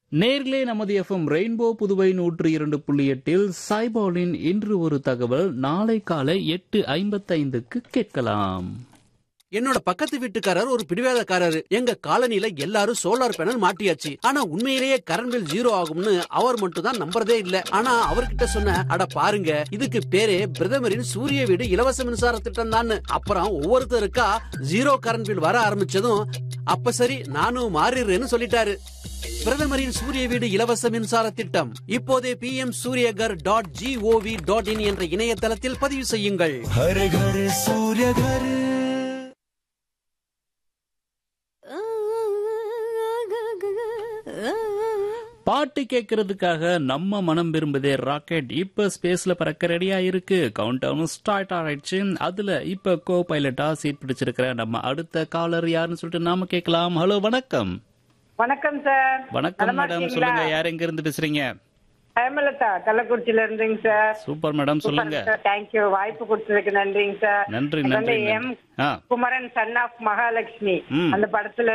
நேர்களே நமது FM rainbow Puduvai 102.8 சாய்பாலின் இன்று ஒரு தகவல் நாளை காலை 8:55 கேட்கலாம். என்னோட பக்கத்து வீட்டுக்காரர் ஒரு பிடிவாதக்காரரு. எங்க காலனில எல்லாரும் சோலார் பேனல் மாட்டியாச்சு. ஆனா உண்மையிலேயே கரண்ட் பில் 0 ஆகும்னு அவர் மட்டும் தான் நம்புறதே இல்ல. ஆனா அவர்கிட்ட சொன்ன, அட பாருங்க, இதுக்கு பேரே பிரதமரின் சூரிய வீடு இலவச மின்சார திட்டம் தான். அப்புறம் ஒவ்வொருத்தருக்கா 0 கரண்ட் பில் வர ஆரம்பிச்சதும், அப்ப சரி நானும் மாறிடுறேன்னு சொல்லிட்டாரு. பிரதமரின் சூரிய வீடு இலவச மின்சார திட்டம் இப்போதே pmsuryagar.gov.in என்ற இணையதளத்தில் பதிவு செய்யுங்கள். हर घर सूर्य घर. பாட்டு கேட்கறதுக்காக நம்ம மனம் விரும்புதே ராக்கெட் இப்ப ஸ்பேஸ்ல பறக்க ரெடியா இருக்கு. கவுண்ட் டவுன் ஸ்டார்ட் ஆயிடுச்சு. அதுல இப்ப கோ பைலட்டா சீட் பிடிச்சிருக்கிற நம்ம அடுத்த காலர் யாருன்னு சொல்லிட்டு நாம கேட்கலாம். ஹலோ, வணக்கம். வணக்கம் சார். வணக்கம் மேடம், சொல்லுங்க, யார் எங்க இருந்து பேசுறீங்க? ஹேமலதா கள்ளக்குறிச்சியில இருந்துங்க சார். சூப்பர் மேடம், சொல்லுங்க. தேங்க்யூ, வாய்ப்பு கொடுத்ததுக்கு நன்றிங்க சார். நன்றி அது வந்து நன்றி. M Kumaran son of Mahalakshmi அந்த படத்துல